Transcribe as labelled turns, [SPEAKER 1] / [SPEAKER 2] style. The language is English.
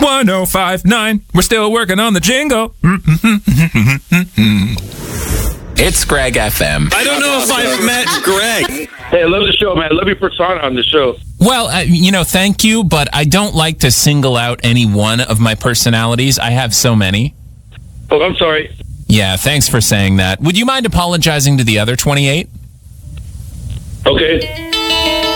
[SPEAKER 1] 1059. We're still working on the jingle.
[SPEAKER 2] It's Greg FM.
[SPEAKER 3] I don't know if I've met Greg.
[SPEAKER 4] Hey, I love the show, man. I love your persona on the show.
[SPEAKER 1] Well, thank you, but I don't like to single out any one of my personalities. I have so many.
[SPEAKER 4] Oh, I'm sorry.
[SPEAKER 1] Yeah, thanks for saying that. Would you mind apologizing to the other 28?
[SPEAKER 4] Okay.